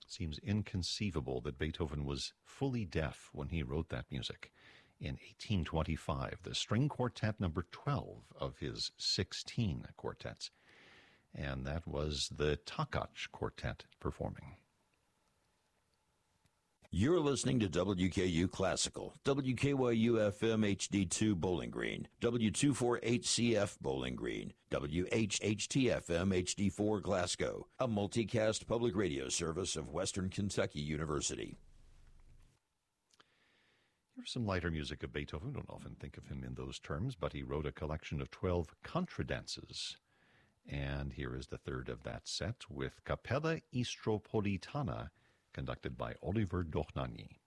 seems inconceivable that Beethoven was fully deaf when he wrote that music. In 1825, the string quartet number 12 of his 16 quartets. And that was the Takach Quartet performing. You're listening to WKU Classical, WKYU-FM HD2 Bowling Green, W248CF Bowling Green, WHHT-FM HD4 Glasgow, a multicast public radio service of Western Kentucky University. Here's some lighter music of Beethoven. Don't often think of him in those terms, but he wrote a collection of 12 contradances. And here is the third of that set with Capella Istropolitana, conducted by Oliver Dochnani.